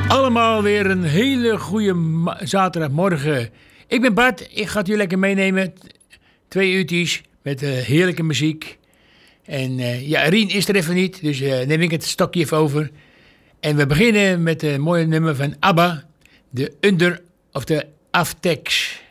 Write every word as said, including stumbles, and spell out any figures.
Allemaal weer een hele goede ma- zaterdagmorgen. Ik ben Bart, ik ga het jullie lekker meenemen. Twee uurtjes met uh, heerlijke muziek. En uh, ja, Rien is er even niet, dus uh, neem ik het stokje even over. En we beginnen met een mooie nummer van ABBA. De Under of the Aftex.